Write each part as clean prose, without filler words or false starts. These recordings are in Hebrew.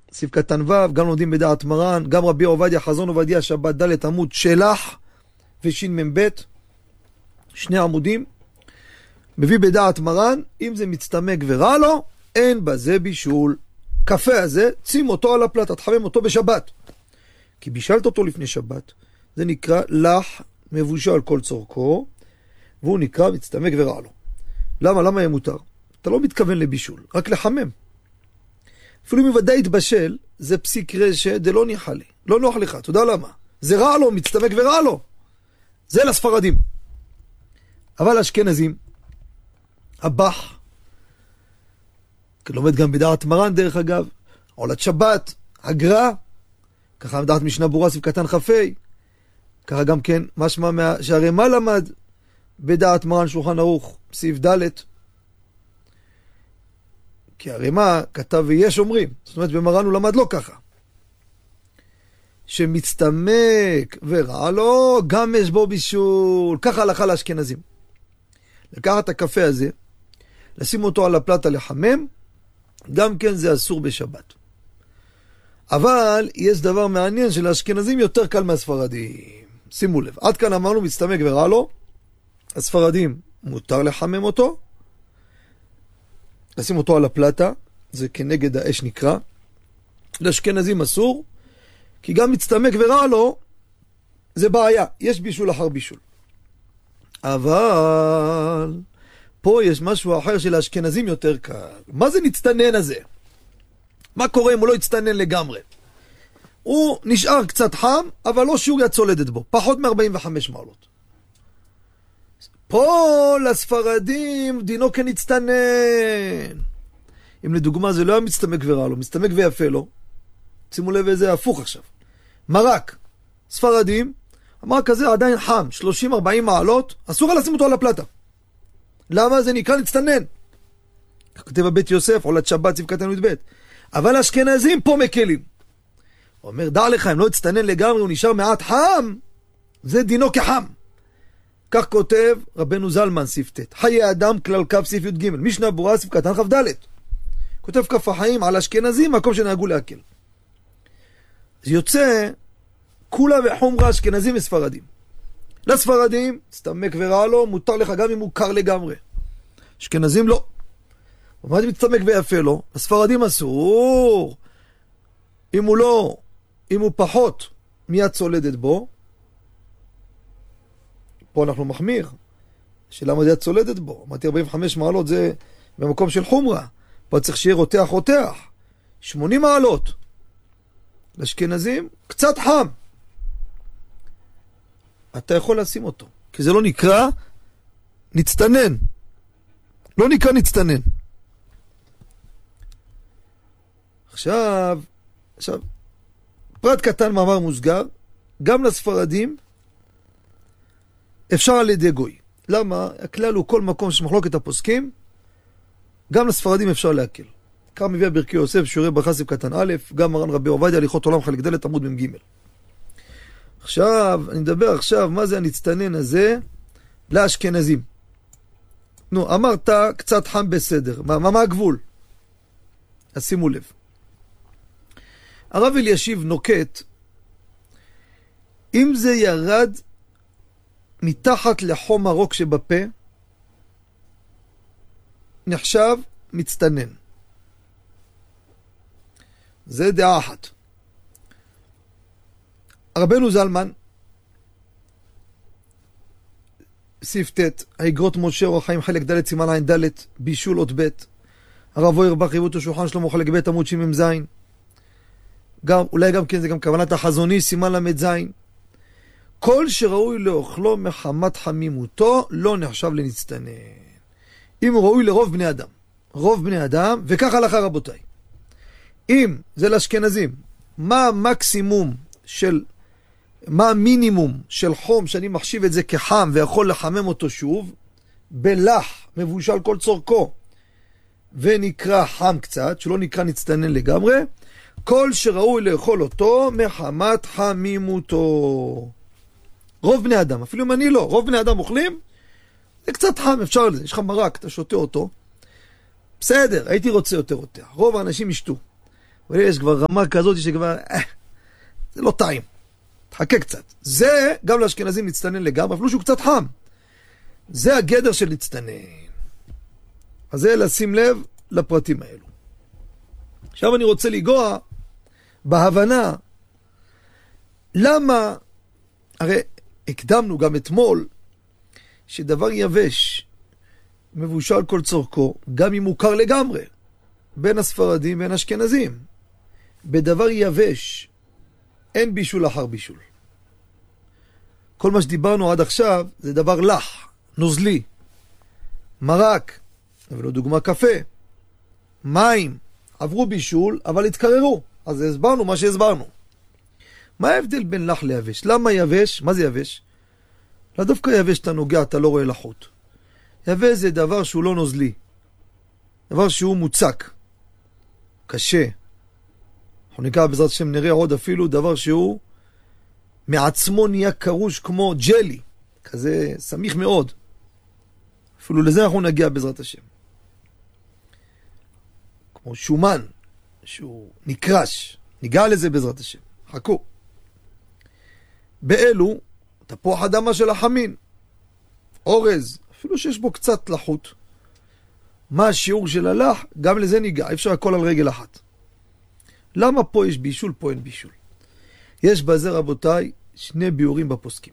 סעיף קטן ו', גם לומדים בדעת מרן, גם רבי עובדיה, חזון עובדיה, שבת ד' עמוד שלח וש"מ, שני עמודים, מביא בדעת מרן, אם זה מצטמק ורע לו, אין בזה בישול. קפה הזה, שים אותו על הפלטה, תחמם אותו בשבת. כי בישלת אותו לפני שבת, זה נקרא לח מבושל כל צורכו, והוא נקרא מצטמק ורע לו. למה יהיה מותר? אתה לא מתכוון לבישול, רק לחמם. אפילו אם ודאי יתבשל, זה פסיק רשע דלא ניחא לי. לא נוח לך, אתה יודע למה? זה רע לו, מצטמק ורע לו. זה לספרדים. אבל אשכנזים, הבח, לומד גם בדעת מרן דרך אגב, עולת שבת, הגר"א, ככה דעת משנה ברורה סעיף קטן כ"ה, ככה גם כן משמע שהרמ"א למד בדעת מרן שולחן ערוך סעיף ד', כי הרמ"א כתב ויש אומרים, זאת אומרת במרן הוא למד לא ככה, שמצטמק ורע לו, גם יש בו בישול, ככה הלכה לאשכנזים. לקחת את הקפה הזה, לשים אותו על הפלטה לחמם, גם כן זה אסור בשבת. אבל יש דבר מעניין שלאשכנזים יותר קל מהספרדים. שימו לב, עד כאן אמרנו מצטמק ורע לו, הספרדים מותר לחמם אותו, לשים אותו על הפלטה, זה כנגד האש נקרא, לאשכנזים אסור, כי גם מצטמק ורע לו, זה בעיה, יש בישול אחר בישול. אבל פה יש משהו אחר של האשכנזים יותר קל. מה זה נצטנן הזה? מה קורה אם הוא לא יצטנן לגמרי? הוא נשאר קצת חם, אבל לא שיעור צולדת בו, פחות מ-45 מעלות. פה לספרדים דינו כנצטנן. אם לדוגמה זה לא היה מצטמק ורע לו, מצטמק ויפה לו, שימו לב איזה הפוך עכשיו. מרק, ספרדים, המרק הזה עדיין חם, 30-40 מעלות, אסור לשים אותו על הפלטה. למה? זה נקרא נצטנן. כותב הבית יוסף, עולת שבת סעיף קטן י"ב. אבל האשכנזים פה מקלים. הוא אומר, דע לך, אם לא יצטנן לגמרי, הוא נשאר מעט חם, זה דינו כחם. כך כותב רבנו זלמן סעיף ט', חיי אדם כלל קו סעיף י"ג, משנה ברורה סעיף קטן כ"ד. כותב כף החיים על האשכנזים, מקום שנהגו להקל. זה יוצא כולה וחומרה אשכנזים וספרדים. לספרדים, מצטמק ורע לו, מותר לך גם אם הוא קר לגמרי. אשכנזים לא. ומה זה מצטמק ויפה לו? הספרדים אסור. אם הוא פחות מיד צולדת בו, פה אנחנו מחמיר. שלמה זה יד צולדת בו? אמרתי 45 מעלות זה במקום של חומרה. פה צריך שיהיה רותח. 80 מעלות. לאשכנזים, קצת חם. אתה יכול לשים אותו. כי זה לא נקרא נצטנן. לא נקרא נצטנן. עכשיו, פרט קטן מאמר מוסגר, גם לספרדים אפשר על ידי גוי. למה? הכלל הוא כל מקום שמחלוקת הפוסקים, גם לספרדים אפשר להקל. כך מביא ברכי יוסף, שיעורי ברכה סעיף קטן א', גם מרן רבי עובדיה, הליכות עולם חלק ד' עמוד מ"ג. עכשיו, אני מדבר עכשיו, מה זה הנצטנן הזה לאשכנזים? נו, אמרת קצת חם בסדר, מה הגבול? אז שימו לב. הרב אלישיב נוקט, אם זה ירד מתחת לחום הרוק שבפה, נחשב מצטנן. זה דעה אחת. רבנו זלמן, סעיף ט', האגרות משה אור החיים חלק ד' סימן עין ד', בישול עוד ב', הרב אוירבך חיבות ושולחן שלמה חלק ב' עמוד שמ"ז, אולי גם כן זה גם כוונת החזוני סימן למד זין. כל שראוי לאוכלו מחמת חמימותו לא נחשב לנצטנן. אם הוא ראוי לרוב בני אדם. רוב בני אדם, וכך הלכה רבותיי. אם זה לאשכנזים, מה המינימום של חום שאני מחשיב את זה כחם ויכול לחמם אותו שוב, בלח מבושל כל צורכו ונקרא חם קצת, שלא נקרא נצטנן לגמרי, כל שראוי לאכול אותו מחמת חמימותו. רוב בני אדם, אפילו אם אני לא, רוב בני אדם אוכלים, זה קצת חם, אפשר לזה, יש לך מרק, אתה שותה אותו, בסדר, הייתי רוצה יותר רותח, רוב האנשים ישתו. אבל יש כבר רמה כזאת שכבר, זה לא טעים. תחכה קצת. זה גם לאשכנזים נצטנן לגמרי, אפילו שהוא קצת חם. זה הגדר של נצטנן. אז זה לשים לב לפרטים האלו. עכשיו אני רוצה לגוע בהבנה למה, הרי הקדמנו גם אתמול, שדבר יבש מבושל כל צורכו, גם אם מוכר לגמרי, בין הספרדים ובין אשכנזים. בדבר יבש אין בישול אחר בישול. כל מה שדיברנו עד עכשיו זה דבר לח, נוזלי, מרק, אבל לא דוגמה קפה, מים, עברו בישול אבל התקררו, אז הסברנו מה שהסברנו. מה ההבדל בין לח ליבש? למה יבש? מה זה יבש? לא דווקא יבש אתה נוגע, אתה לא רואה לחוט. יבש זה דבר שהוא לא נוזלי, דבר שהוא מוצק, קשה. אנחנו נקרא בעזרת השם, נראה עוד אפילו דבר שהוא מעצמו נהיה קרוש כמו ג'לי, כזה סמיך מאוד. אפילו לזה אנחנו נגיע בעזרת השם. כמו שומן, שהוא נקרש, ניגע לזה בעזרת השם. חכו. באלו, תפוח אדמה של החמין, אורז, אפילו שיש בו קצת לחוט. מה השיעור של הלח? גם לזה ניגע, אפשר הכל על רגל אחת. למה פה יש בישול, פה אין בישול? יש בזה רבותיי שני ביורים בפוסקים.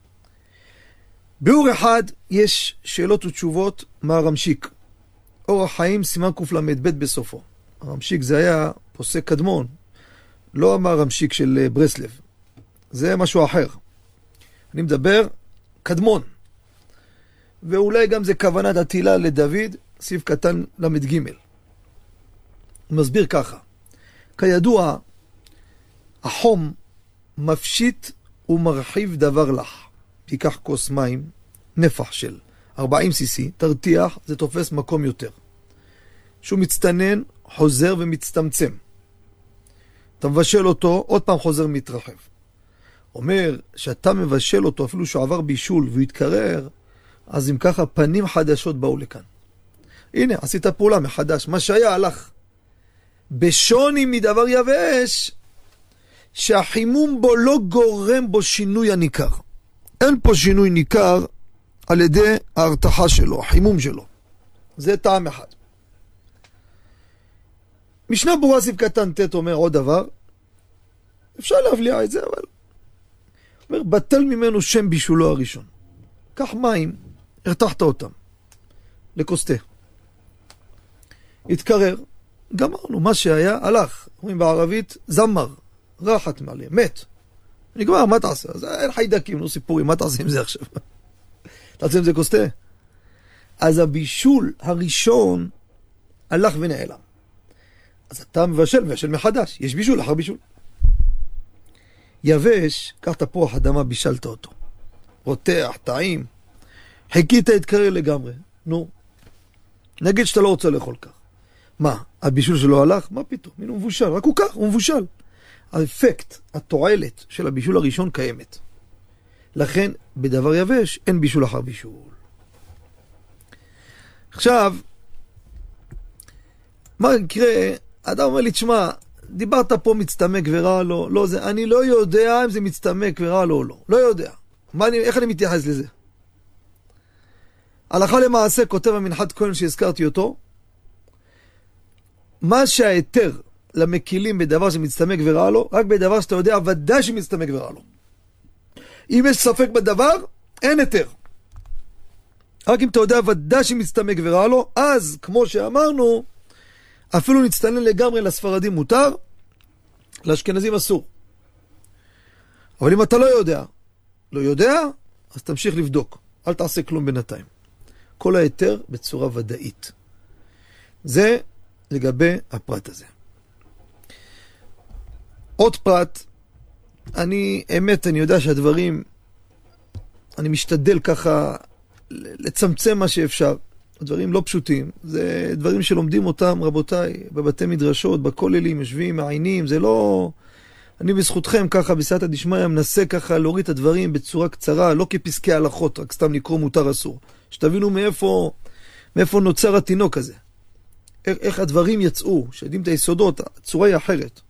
ביור אחד, יש שאלות ותשובות מהרמשיק. אורח חיים סימן קל"ב בסופו. הרמשיק זה היה פוסק קדמון, לא מהרמשיק של ברסלב. זה משהו אחר. אני מדבר קדמון. ואולי גם זה כוונת התהילה לדוד, סעיף קטן למ"ג. הוא מסביר ככה. כידוע, החום מפשיט ומרחיב דבר לח. תיקח כוס מים, נפח של 40 cc, תרתיח, זה תופס מקום יותר. שהוא מצטנן, חוזר ומצטמצם. אתה מבשל אותו, עוד פעם חוזר ומתרחב. אומר שאתה מבשל אותו, אפילו שהוא עבר בישול והוא יתקרר, אז אם ככה פנים חדשות באו לכאן. הנה, עשית פעולה מחדש, מה שהיה הלך. בשוני מדבר יבש, שהחימום בו לא גורם בו שינוי הניכר. אין פה שינוי ניכר על ידי ההרתחה שלו, החימום שלו. זה טעם אחד. משנה ברורה סעיף קטן ת' אומר עוד דבר, אפשר להבליע את זה, אבל אומר, בטל ממנו שם בישולו הראשון. קח מים, הרתחת אותם, לכוס תה. התקרר, גמרנו, מה שהיה, הלך. אומרים בערבית, זמר, רחת מעלה, מת. נגמר, מה תעשה? אז אין חיידקים, לא סיפורים, מה תעשה עם זה עכשיו? תעשה עם זה כוס תה? אז הבישול הראשון הלך ונעלם. אז אתה מבשל מחדש, יש בישול אחר בישול. יבש, קח תפוח אדמה, בישלת אותו. רותח, טעים. חיכית התקרר לגמרי. נו. נגיד שאתה לא רוצה לאכול כך. מה, הבישול שלו הלך? מה פתאום? הנה הוא מבושל, רק הוא כך, הוא מבושל. האפקט, התועלת של הבישול הראשון קיימת. לכן, בדבר יבש, אין בישול אחר בישול. עכשיו, מה יקרה? אדם אומר לי, תשמע, דיברת פה מצטמק ורע לו, לא זה, אני לא יודע אם זה מצטמק ורע לו או לא. לא יודע. איך אני מתייחס לזה? הלכה למעשה כותב המנחת כהן שהזכרתי אותו, מה שהיתר למקילים בדבר שמצטמק ורע לו, רק בדבר שאתה יודע ודאי שמצטמק ורע לו. אם יש ספק בדבר, אין היתר. רק אם אתה יודע ודאי שמצטמק ורע לו, אז כמו שאמרנו, אפילו נצטנן לגמרי לספרדים מותר, לאשכנזים אסור. אבל אם אתה לא יודע, אז תמשיך לבדוק. אל תעשה כלום בינתיים. כל היתר בצורה ודאית. זה לגבי הפרט הזה. עוד פרט, אני יודע שהדברים, אני משתדל ככה לצמצם מה שאפשר. הדברים לא פשוטים, זה דברים שלומדים אותם רבותיי, בבתי מדרשות, בכוללים, יושבים, מעיינים, זה לא... אני בזכותכם ככה, בסייעתא דשמיא, מנסה ככה להוריד את הדברים בצורה קצרה, לא כפסקי הלכות, רק סתם לקרוא מותר אסור. שתבינו מאיפה נוצר התינוק הזה. איך הדברים יצאו, שיודעים את היסודות, הצורה היא אחרת.